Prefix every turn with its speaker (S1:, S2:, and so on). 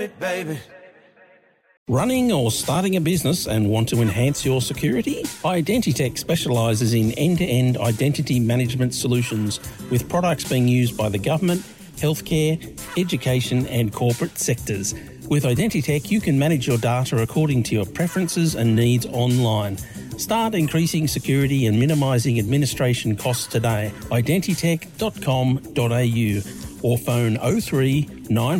S1: baby.
S2: Running or starting a business and want to enhance your security? Identitech specialises in end-to-end identity management solutions with products being used by the government, healthcare, education and corporate sectors. With Identitech, you can manage your data according to your preferences and needs online. Start increasing security and minimising administration costs today. Identitech.com.au or phone 03 9